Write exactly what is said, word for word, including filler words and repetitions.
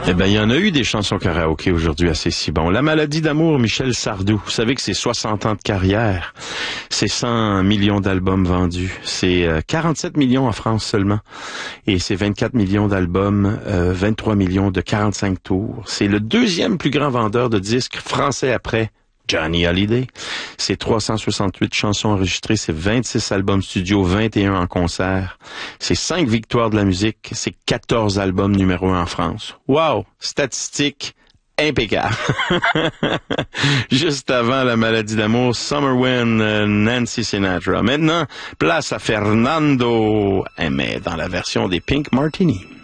Eh ben, il y en a eu des chansons karaoké aujourd'hui assez si bon. La maladie d'amour, Michel Sardou. Vous savez que c'est soixante ans de carrière. C'est cent millions d'albums vendus. C'est euh, quarante-sept millions en France seulement. Et c'est vingt-quatre millions d'albums, euh, vingt-trois millions de quarante-cinq tours. C'est le deuxième plus grand vendeur de disques français après Johnny Hallyday. C'est trois cent soixante-huit chansons enregistrées, c'est vingt-six albums studio, vingt et un en concert. C'est cinq victoires de la musique, c'est quatorze albums numéro un en France. Wow! Statistique impeccable. Juste avant la maladie d'amour, Summer Wind, euh, Nancy Sinatra. Maintenant, place à Fernando, mais dans la version des Pink Martini.